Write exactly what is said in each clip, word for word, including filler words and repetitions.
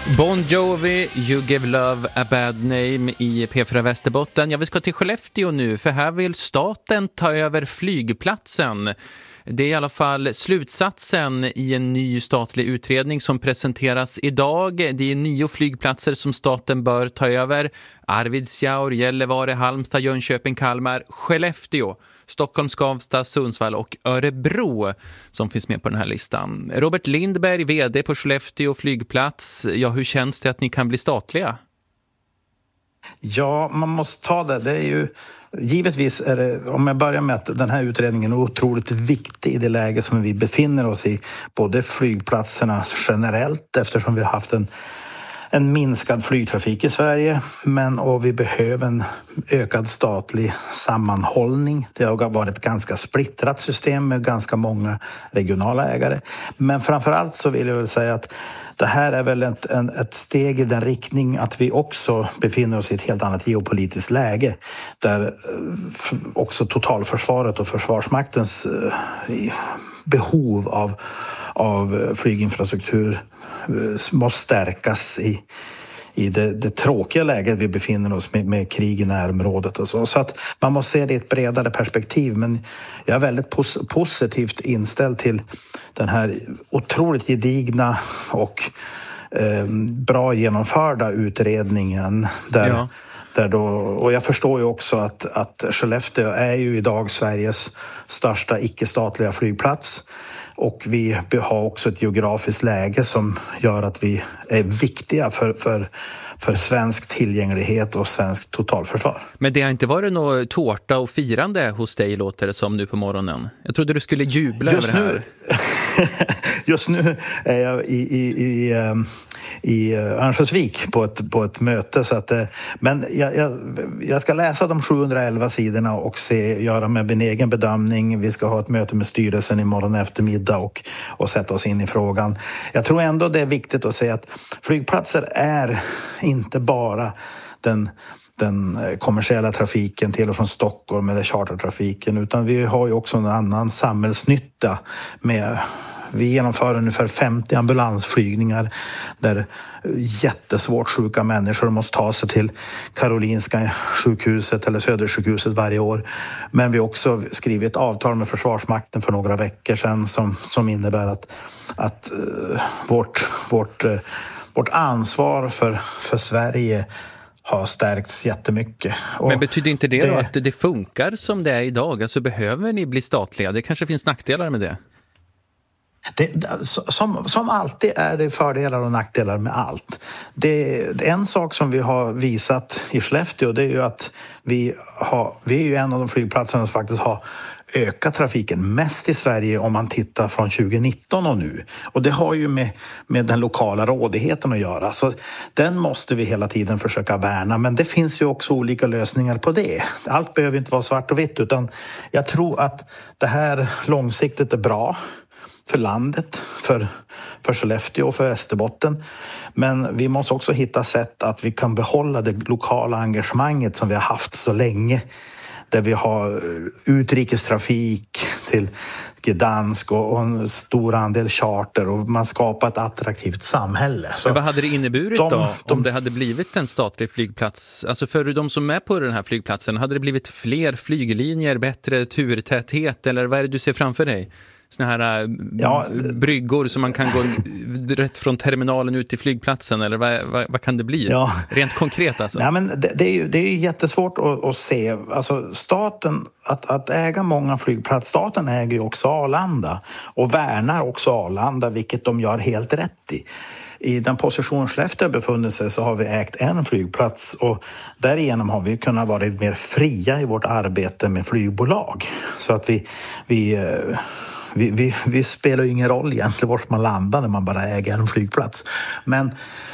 Bon Jovi, You Give Love a Bad Name i P fyra Västerbotten. Ja, vi ska till Skellefteå nu, för här vill staten ta över flygplatsen. Det är i alla fall slutsatsen i en ny statlig utredning som presenteras idag. Det är nio flygplatser som staten bör ta över. Arvidsjaur, Gällivare, Halmstad, Jönköping, Kalmar, Skellefteå, Stockholm, Skavsta, Sundsvall och Örebro som finns med på den här listan. Robert Lindberg, vd på Skellefteå flygplats. Ja, hur känns det att ni kan bli statliga? Ja, man måste ta det. Det är ju, givetvis är det, om jag börjar med att den här utredningen är otroligt viktig i det läge som vi befinner oss i. Både flygplatserna generellt, eftersom vi har haft en, en minskad flygtrafik i Sverige, men och vi behöver en ökad statlig sammanhållning. Det har varit ett ganska splittrat system med ganska många regionala ägare. Men framförallt så vill jag väl säga att det här är väl ett, en, ett steg i den riktning att vi också befinner oss i ett helt annat geopolitiskt läge där också totalförsvaret och försvarsmaktens behov av, av flyginfrastruktur måste stärkas i i det, det tråkiga läget vi befinner oss med, med krig i närområdet och så. Så att man måste se det i ett bredare perspektiv, men jag är väldigt pos- positivt inställd till den här otroligt gedigna och eh, bra genomförda utredningen där, ja. där då, och jag förstår ju också att, att Skellefteå är ju idag Sveriges största icke-statliga flygplats. Och vi har också ett geografiskt läge som gör att vi är viktiga för, för, för svensk tillgänglighet och svensk totalförsvar. Men det har inte varit något tårta och firande hos dig, låter det som, nu på morgonen. Jag trodde du skulle jubla just över det här. Nu, just nu är jag i, i, i, i Örnsköldsvik på ett, på ett möte. Så att, men jag, jag, jag ska läsa de sjuhundraelva sidorna och se, göra med min egen bedömning. Vi ska ha ett möte med styrelsen imorgon eftermiddag och, och sätta oss in i frågan. Jag tror ändå det är viktigt att säga att flygplatser är inte bara den den kommersiella trafiken till och från Stockholm eller chartertrafiken, utan vi har ju också en annan samhällsnytta med. Vi genomför ungefär femtio ambulansflygningar där jättesvårt sjuka människor måste ta sig till Karolinska sjukhuset eller Södersjukhuset varje år. Men vi har också skrivit ett avtal med Försvarsmakten för några veckor sedan som, som innebär att, att uh, vårt, vårt, uh, vårt ansvar för, för Sverige har stärkts jättemycket. Och men betyder inte det, det då att det funkar som det är idag? Alltså behöver ni bli statliga? Det kanske finns nackdelar med det. Det, som, som alltid är det fördelar och nackdelar med allt. Det, det en sak som vi har visat i Skellefteå, det är ju att vi, har, vi är ju en av de flygplatserna som faktiskt har ökat trafiken mest i Sverige om man tittar från tjugonitton och nu. Och det har ju med, med den lokala rådigheten att göra. Så den måste vi hela tiden försöka värna. Men det finns ju också olika lösningar på det. Allt behöver inte vara svart och vitt, utan jag tror att det här långsiktigt är bra för landet, för, för Skellefteå och för Västerbotten. Men vi måste också hitta sätt att vi kan behålla det lokala engagemanget som vi har haft så länge. Där vi har utrikestrafik till Gdansk och en stor andel charter, och man skapar ett attraktivt samhälle. Så men vad hade det inneburit de, då de, om det hade blivit en statlig flygplats? Alltså för de som är på den här flygplatsen, hade det blivit fler flyglinjer, bättre turtäthet, eller vad är det du ser framför dig? Såna här ja, bryggor som man kan gå rätt från terminalen ut till flygplatsen, eller vad, vad, vad kan det bli? Ja. Rent konkret alltså. Nej, men det, det, är ju, det är ju jättesvårt att, att se. Alltså staten, att, att äga många flygplatser, staten äger ju också Arlanda och värnar också Arlanda, vilket de gör helt rätt i. I den position Skellefteå befunnit sig så har vi ägt en flygplats, och därigenom har vi kunnat vara mer fria i vårt arbete med flygbolag. Så att vi... vi Vi, vi, vi spelar ju ingen roll egentligen vart man landar när man bara äger en flygplats. Men,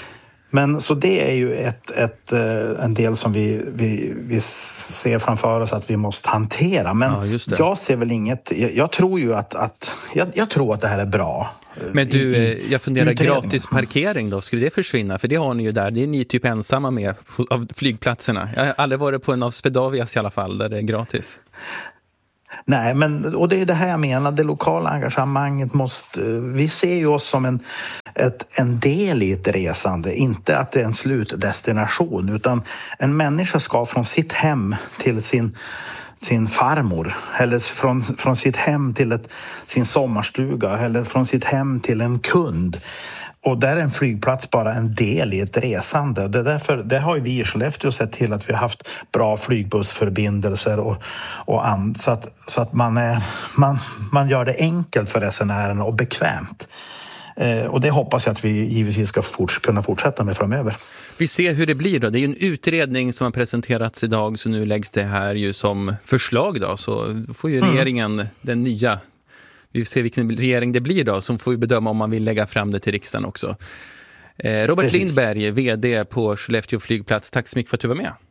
men så det är ju ett, ett, en del som vi, vi, vi ser framför oss att vi måste hantera. Men ja, jag ser väl inget... Jag, jag tror ju att, att, jag, jag tror att det här är bra. Men du, i, jag funderar, gratis parkering då, skulle det försvinna? För det har ni ju där, det är ni typ ensamma med av flygplatserna. Jag har aldrig varit på en av Swedavias i alla fall där det är gratis. Nej, men och det är det här jag menar, det lokala engagemanget måste, vi ser ju oss som en, ett, en del i ett resande, inte att det är en slutdestination, utan en människa ska från sitt hem till sin sin farmor, eller från, från sitt hem till ett, sin sommarstuga, eller från sitt hem till en kund. Och där är en flygplats bara en del i ett resande. Det, är därför, det har ju vi i Skellefteå sett till att vi har haft bra flygbussförbindelser och, och and, så att, så att man, är, man, man gör det enkelt för resenärerna och bekvämt. Eh, och det hoppas jag att vi givetvis ska forts- kunna fortsätta med framöver. Vi ser hur det blir då. Det är ju en utredning som har presenterats idag, så nu läggs det här ju som förslag då. Så får ju regeringen, mm. den nya, vi ser vilken regering det blir då, som får ju bedöma om man vill lägga fram det till riksdagen också. Eh, Robert Precis. Lindberg, vd på Skellefteå flygplats, tack så mycket för att du var med.